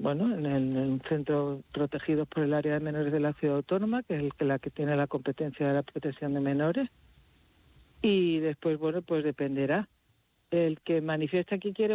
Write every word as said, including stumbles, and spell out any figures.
bueno, en, el, en un centro protegido por el área de menores de la ciudad autónoma, que es el, que la que tiene la competencia de la protección de menores. Y después, bueno, pues dependerá. El que manifiesta que quiere